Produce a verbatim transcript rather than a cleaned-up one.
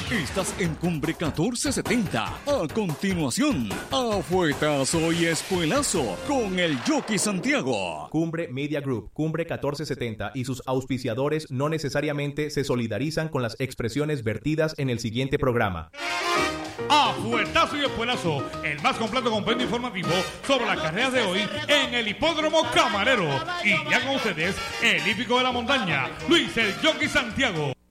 Estás en Cumbre catorce setenta. A continuación, Afuetazo y Espuelazo con el Jockey Santiago. Cumbre Media Group, Cumbre catorce setenta y sus auspiciadores no necesariamente se solidarizan con las expresiones vertidas en el siguiente programa. Afuetazo y Espuelazo, el más completo compendio informativo sobre las carreras de hoy en el Hipódromo Camarero. Y ya con ustedes, el hípico de la montaña, Luis el Jockey Santiago.